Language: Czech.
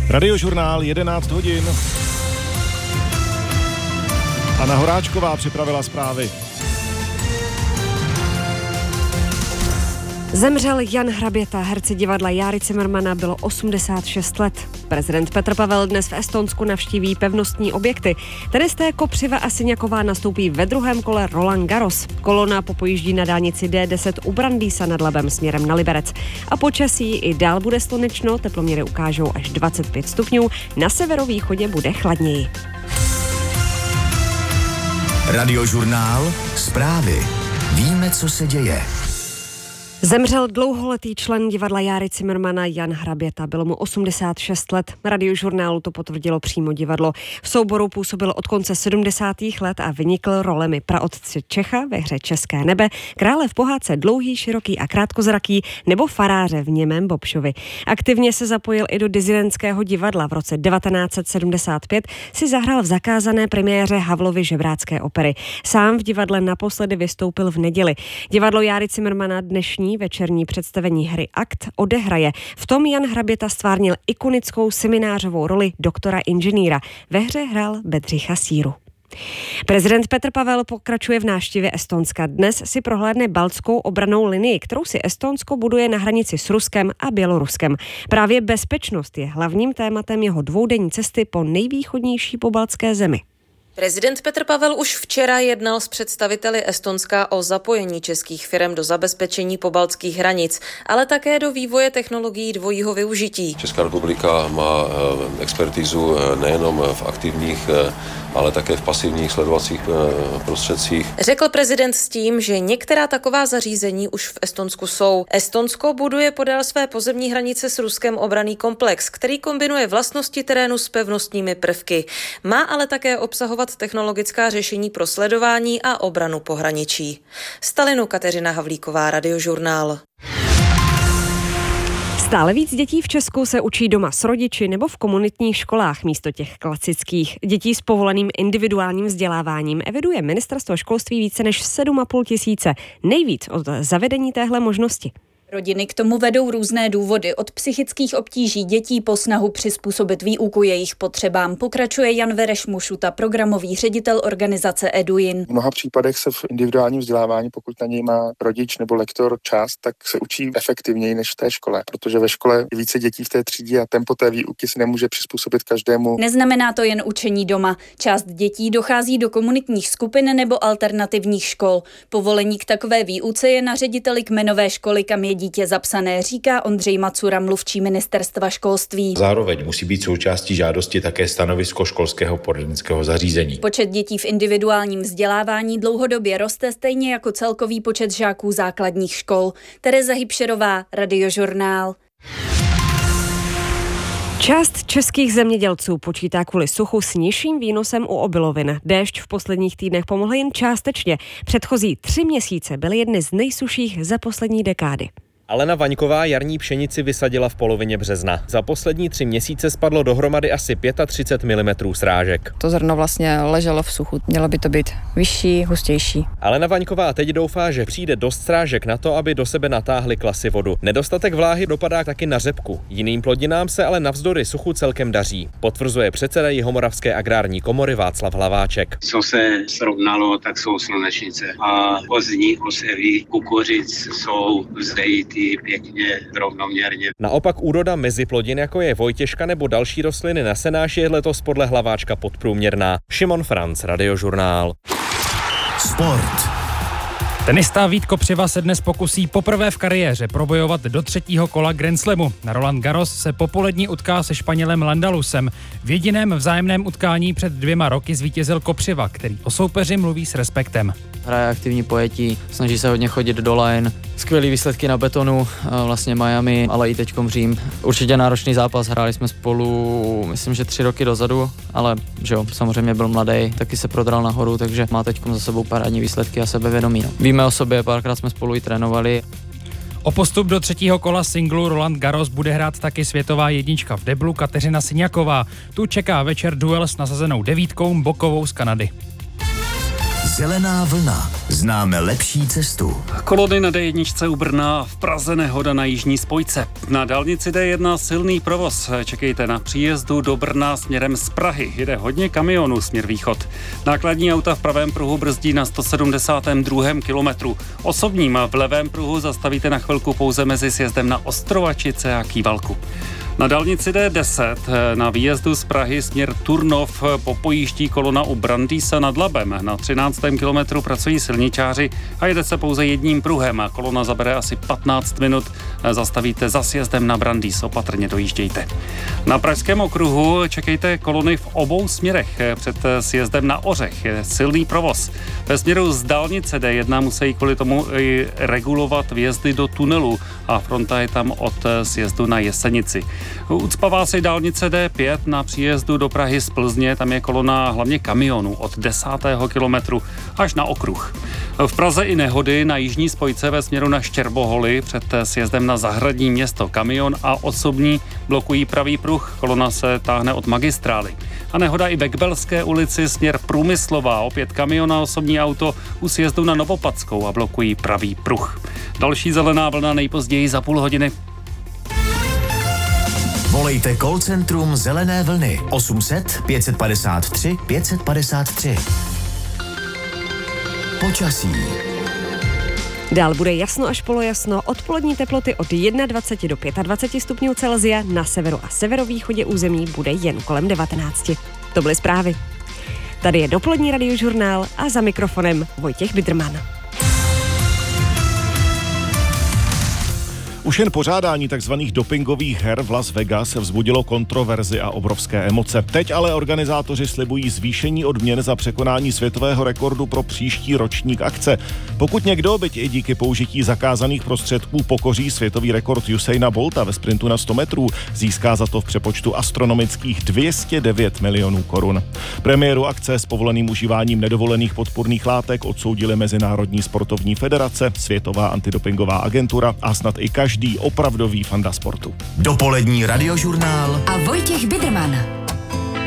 Radiožurnál 11 hodin. Anna Horáčková připravila zprávy. Zemřel Jan Hraběta, herci divadla Járy Cimrmana, bylo 86 let. Prezident Petr Pavel dnes v Estonsku navštíví pevnostní objekty. Tenisté Kopřiva a Siniaková nastoupí ve druhém kole Roland Garros. Kolona popojíždí na dálnici D10 u Brandýsa nad Labem směrem na Liberec. A počasí i dál bude slunečno, teploměry ukážou až 25 stupňů, na severovýchodě bude chladněji. Radiožurnál, zprávy. Víme, co se děje. Zemřel dlouholetý člen divadla Járy Cimrmana Jan Hraběta. Bylo mu 86 let. Radiožurnálu to potvrdilo přímo divadlo. V souboru působil od konce 70. let a vynikl rolemi praotce Čecha ve hře České nebe, krále v pohádce Dlouhý, široký a krátkozraký nebo faráře v Němém Bobšovi. Aktivně se zapojil i do disidentského divadla. V roce 1975 si zahrál v zakázané premiéře Havlovy žebrácké opery. Sám v divadle naposledy vystoupil v neděli. Divadlo Járy Cimrmana dnešní večerní představení hry Akt odehraje. V tom Jan Hraběta stvárnil ikonickou seminářovou roli doktora inženýra. Ve hře hrál Bedřicha Síru. Prezident Petr Pavel pokračuje v návštěvě Estonska. Dnes si prohlédne baltskou obrannou linii, kterou si Estonsko buduje na hranici s Ruskem a Běloruskem. Právě bezpečnost je hlavním tématem jeho dvoudenní cesty po nejvýchodnější pobaltské zemi. Prezident Petr Pavel už včera jednal s představiteli Estonska o zapojení českých firem do zabezpečení pobaltských hranic, ale také do vývoje technologií dvojího využití. Česká republika má expertizu nejenom v aktivních, ale také v pasivních sledovacích prostředcích. Řekl prezident s tím, že některá taková zařízení už v Estonsku jsou. Estonsko buduje podél své pozemní hranice s Ruskem obranný komplex, který kombinuje vlastnosti terénu s pevnostními prvky. Má ale také obsahovat technologická řešení pro sledování a obranu pohraničí. Stalinu Kateřina Havlíková, Radiožurnál. Stále víc dětí v Česku se učí doma s rodiči nebo v komunitních školách místo těch klasických. Dětí s povoleným individuálním vzděláváním eviduje Ministerstvo školství více než 7,5 tisíce. Nejvíc od zavedení téhle možnosti. Rodiny k tomu vedou různé důvody, od psychických obtíží dětí po snahu přizpůsobit výuku jejich potřebám. Pokračuje Jan Vereš Mušuta, programový ředitel organizace Eduin. V mnoha případech se v individuálním vzdělávání, pokud na něj má rodič nebo lektor čas, tak se učí efektivněji než v té škole, protože ve škole je více dětí v té třídě a tempo té výuky se nemůže přizpůsobit každému. Neznamená to jen učení doma. Část dětí dochází do komunitních skupin nebo alternativních škol. Povolení k takové výuce je na řediteli kmenové školy, kam je dítě zapsané, říká Ondřej Macura, mluvčí Ministerstva školství. Zároveň musí být součástí žádosti také stanovisko školského poradenského zařízení. Počet dětí v individuálním vzdělávání dlouhodobě roste, stejně jako celkový počet žáků základních škol. Tereza Hybšerová, Radiožurnál. Část českých zemědělců počítá kvůli suchu s nižším výnosem u obilovin. Déšť v posledních týdnech pomohl jen částečně. Předchozí 3 měsíce byly jedny z nejsušších za poslední dekády. Alena Vaňková jarní pšenici vysadila v polovině března. Za poslední 3 měsíce spadlo dohromady asi 35 mm srážek. To zrno vlastně leželo v suchu. Mělo by to být vyšší, hustější. Alena Vaňková teď doufá, že přijde dost srážek na to, aby do sebe natáhly klasy vodu. Nedostatek vláhy dopadá taky na řepku. Jiným plodinám se ale navzdory suchu celkem daří. Potvrzuje předseda Jihomoravské agrární komory Václav Hlaváček. Co se srovnalo, tak jsou slunečnice. A pozdní osevy kukuřic jsou vzdejity pěkně rovnoměrně. Naopak úroda meziplodin, jako je vojtěžka nebo další rostliny na senáš, je letos podle Hlaváčka podprůměrná. Šimon Franc, Radiožurnál. Sport. Tenista Vít Kopřiva se dnes pokusí poprvé v kariéře probojovat do 3. kola Grand Slamu. Na Roland Garros se popolední utká se Španělem Landalusem. V jediném vzájemném utkání před 2 roky zvítězil Kopřiva, který o soupeři mluví s respektem. Hraje aktivní pojetí, snaží se hodně chodit do line, skvělý výsledky na betonu, vlastně Miami, ale i teďkom Řím. Určitě náročný zápas, hráli jsme spolu, myslím, že 3 roky dozadu, ale že jo, samozřejmě byl mladý, taky se prodral nahoru, takže má teďkom za sebou parádní výsledky a sebevědomí. Víme o sobě, párkrát jsme spolu i trénovali. O postup do 3. kola singlu Roland Garros bude hrát taky světová jednička v deblu Kateřina Siniaková. Tu čeká večer duel s nasazenou 9 Bokovou z Kanady. Zelená vlna. Známe lepší cestu. Kolony na D1 u Brna, v Praze nehoda na jižní spojce. Na dálnici D1 silný provoz. Čekejte na příjezdu do Brna směrem z Prahy. Jede hodně kamionů směr východ. Nákladní auta v pravém pruhu brzdí na 172. kilometru. Osobním v levém pruhu zastavíte na chvilku pouze mezi sjezdem na Ostrovačice a Kývalku. Na dálnici D10 na výjezdu z Prahy směr Turnov popojíždí kolona u Brandýsa nad Labem. Na 13. kilometru pracují silničáři a jede se pouze jedním pruhem. Kolona zabere asi 15 minut. Zastavíte za sjezdem na Brandýs. Opatrně dojíždějte. Na Pražském okruhu čekejte kolony v obou směrech. Před sjezdem na Ořech je silný provoz. Ve směru z dálnice D1 musí kvůli tomu regulovat vjezdy do tunelu a fronta je tam od sjezdu na Jesenici. Ucpává se dálnice D5 na příjezdu do Prahy z Plzně, tam je kolona hlavně kamionů od 10. kilometru až na okruh. V Praze i nehody na jižní spojce ve směru na Štěrboholy před sjezdem na Zahradní Město. Kamion a osobní blokují pravý pruh, kolona se táhne od magistrály. A nehoda i ve Kbelské ulici směr Průmyslová, opět kamion a osobní auto u sjezdu na Novopadskou a blokují pravý pruh. Další zelená vlna nejpozději za půl hodiny. Volejte call centrum Zelené vlny 800 553 553. Počasí. Dál bude jasno až polojasno, odpolední teploty od 21 do 25 stupňů Celsia, na severu a severovýchodě území bude jen kolem 19. To byly zprávy. Tady je dopolední radiožurnál a za mikrofonem Vojtěch Bidrman. Už jen pořádání takzvaných dopingových her v Las Vegas vzbudilo kontroverzi a obrovské emoce. Teď ale organizátoři slibují zvýšení odměn za překonání světového rekordu pro příští ročník akce. Pokud někdo, byť i díky použití zakázaných prostředků, pokoří světový rekord Usaina Bolta ve sprintu na 100 metrů, získá za to v přepočtu astronomických 209 milionů korun. Premiéru akce s povoleným užíváním nedovolených podpůrných látek odsoudili Mezinárodní sportovní federace, Světová antidopingová agentura a snad i každý opravdový fanda sportu. Dopolední radiožurnál a Vojtěch Bidrman.